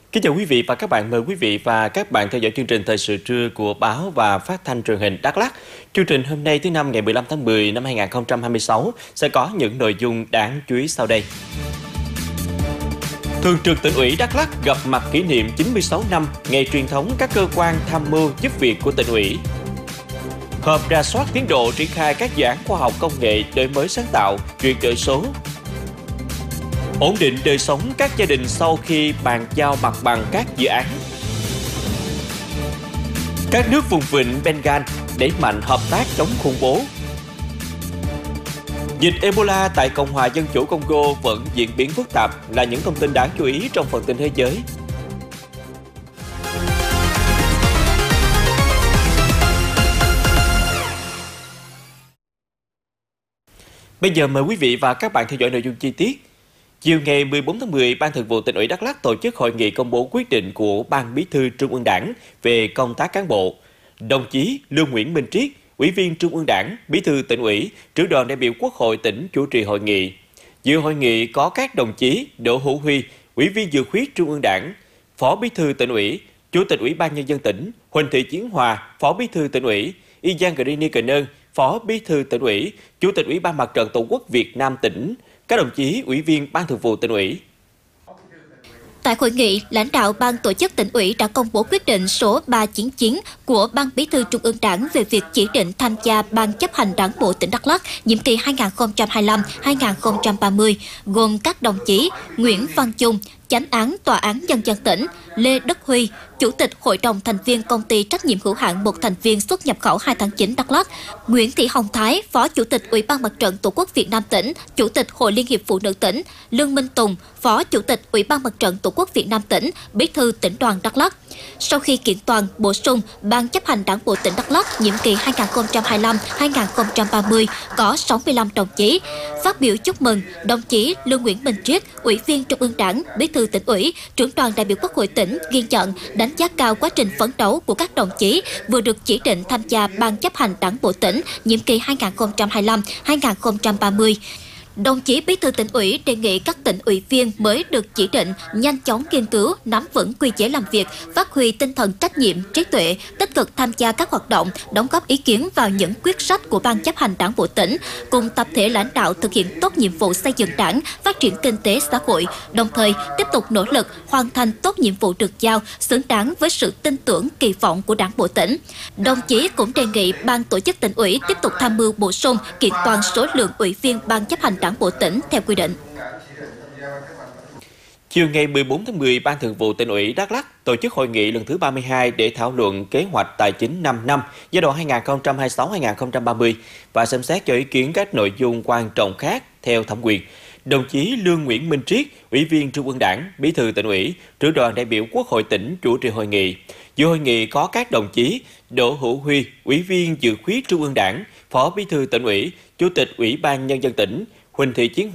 Kính chào quý vị và các bạn. Mời quý vị và các bạn theo dõi chương trình Thời sự trưa của Báo và Phát thanh Truyền hình Đắk Lắk. Chương trình hôm nay thứ Năm ngày 15 tháng 10 năm 2026 sẽ có những nội dung đáng chú ý sau đây. Thường trực Tỉnh ủy Đắk Lắk gặp mặt kỷ niệm 96 năm ngày truyền thống các cơ quan tham mưu giúp việc của Tỉnh ủy. Họp rà soát tiến độ triển khai các dự án khoa học công nghệ, đổi mới sáng tạo, chuyển đổi số. Ổn định đời sống các gia đình sau khi bàn giao mặt bằng các dự án. Các nước vùng vịnh Bengal đẩy mạnh hợp tác chống khủng bố. Dịch Ebola tại Cộng hòa Dân chủ Congo vẫn diễn biến phức tạp là những thông tin đáng chú ý trong phần tin thế giới. Bây giờ mời quý vị và các bạn theo dõi nội dung chi tiết. Chiều ngày 14 tháng 10, Ban Thường vụ Tỉnh ủy Đắk Lắk tổ chức hội nghị công bố quyết định của Ban Bí thư Trung ương Đảng về công tác cán bộ. Đồng chí Lương Nguyễn Minh Triết, Ủy viên Trung ương Đảng, Bí thư Tỉnh ủy, Trưởng đoàn đại biểu Quốc hội tỉnh chủ trì hội nghị. Dự hội nghị có các đồng chí Đỗ Hữu Huy, Ủy viên Dự khuyết Trung ương Đảng, Phó Bí thư Tỉnh ủy, Chủ tịch Ủy ban Nhân dân tỉnh, Huỳnh Thị Chiến Hòa, Phó Bí thư Tỉnh ủy, Ijan Grini Cờ Nơn, Phó Bí thư Tỉnh ủy, Chủ tịch Ủy ban Mặt trận Tổ quốc Việt Nam tỉnh, các đồng chí Ủy viên Ban Thường vụ Tỉnh ủy. Tại hội nghị, lãnh đạo Ban tổ chức Tỉnh ủy đã công bố quyết định số 399 của Ban Bí thư Trung ương Đảng về việc chỉ định tham gia Ban chấp hành Đảng bộ tỉnh Đắk Lắk nhiệm kỳ 2025-2030, gồm các đồng chí Nguyễn Văn Chung, Chánh án Tòa án Nhân dân tỉnh, Lê Đức Huy, Chủ tịch Hội đồng thành viên Công ty trách nhiệm hữu hạn một thành viên xuất nhập khẩu 2 tháng 9 Đắk Lắk, Nguyễn Thị Hồng Thái, Phó Chủ tịch Ủy ban Mặt trận Tổ quốc Việt Nam tỉnh, Chủ tịch Hội Liên hiệp Phụ nữ tỉnh, Lương Minh Tùng, Phó Chủ tịch Ủy ban Mặt trận Tổ quốc Việt Nam tỉnh, Bí thư Tỉnh đoàn Đắk Lắk. Sau khi kiện toàn bổ sung Ban chấp hành Đảng bộ tỉnh Đắk Lắk nhiệm kỳ 2025-2030 có 65 đồng chí. Phát biểu chúc mừng, đồng chí Lương Nguyễn Minh Triết, Ủy viên Trung ương Đảng, Bí thư Tỉnh ủy, Trưởng đoàn đại biểu Quốc hội tỉnh ghi nhận, đánh giá cao quá trình phấn đấu của các đồng chí vừa được chỉ định tham gia Ban chấp hành Đảng bộ tỉnh nhiệm kỳ 2025-2030. Đồng chí Bí thư Tỉnh ủy đề nghị các tỉnh ủy viên mới được chỉ định nhanh chóng nghiên cứu, nắm vững quy chế làm việc, phát huy tinh thần trách nhiệm, trí tuệ, tích cực tham gia các hoạt động, đóng góp ý kiến vào những quyết sách của Ban chấp hành Đảng bộ tỉnh, cùng tập thể lãnh đạo thực hiện tốt nhiệm vụ xây dựng Đảng, phát triển kinh tế xã hội, đồng thời tiếp tục nỗ lực hoàn thành tốt nhiệm vụ được giao, xứng đáng với sự tin tưởng, kỳ vọng của Đảng bộ tỉnh. Đồng chí cũng đề nghị Ban tổ chức Tỉnh ủy tiếp tục tham mưu bổ sung kiện toàn số lượng ủy viên Ban chấp hành Đảng bộ tỉnh theo quy định. Chiều ngày 14 tháng 10, Ban Thường vụ Tỉnh ủy Đắk Lắk tổ chức hội nghị lần thứ 32 để thảo luận kế hoạch tài chính 5 năm giai đoạn 2026-2030 và xem xét cho ý kiến các nội dung quan trọng khác theo thẩm quyền. Đồng chí Lương Nguyễn Minh Triết, Ủy viên Trung ương Đảng, Bí thư Tỉnh ủy, Trưởng đoàn đại biểu Quốc hội tỉnh chủ trì hội nghị. Dự hội nghị có các đồng chí Đỗ Hữu Huy, Ủy viên Dự khuyết Trung ương Đảng, Phó Bí thư Tỉnh ủy, Chủ tịch Ủy ban Nhân dân tỉnh, Huỳnh Thị Chiến